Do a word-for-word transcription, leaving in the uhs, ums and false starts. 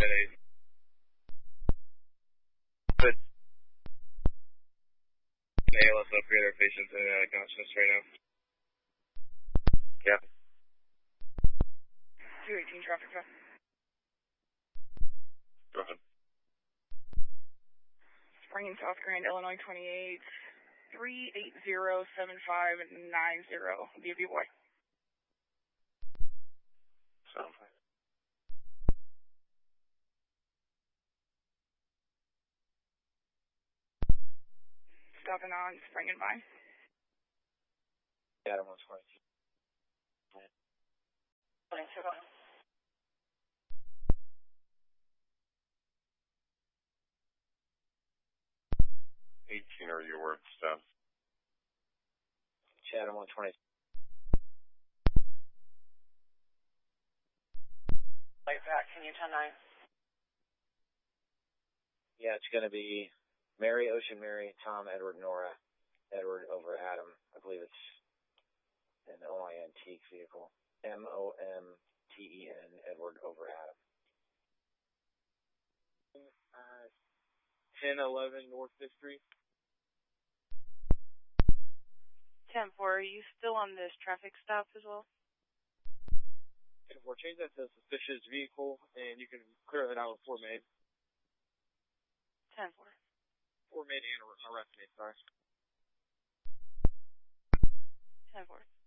eight. Good. A L S operator patients in uh, consciousness right now. Yeah. two eighteen traffic stop. Go ahead. Spring in South Grand, Illinois twenty-eight, three eight zero seven five nine zero. B B boy. Sound fine. Stopping on Spring and Vine. Adam one twenty-two. eighteen are your words, Steph. Chatham one twenty. Light back, can you ten nine? Yeah, it's going to be Mary, Ocean Mary, Tom, Edward, Nora, Edward over Adam. I believe it's an O I antique vehicle. M O M T E N, Edward over Adam. Uh, ten eleven North Fifth Street. ten four, are you still on this traffic stop as well? ten four, change that to suspicious vehicle, and you can clear that out with four made. ten four. four made and arrest me, sorry. ten four.